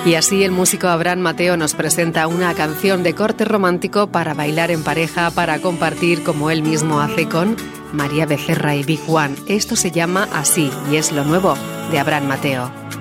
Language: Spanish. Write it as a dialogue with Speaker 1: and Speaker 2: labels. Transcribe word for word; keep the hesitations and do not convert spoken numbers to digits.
Speaker 1: Y así el músico Abraham Mateo nos presenta una canción de corte romántico para bailar en pareja, para compartir como él mismo hace con María Becerra y Big One. Esto se llama Así y es lo nuevo de Abraham Mateo.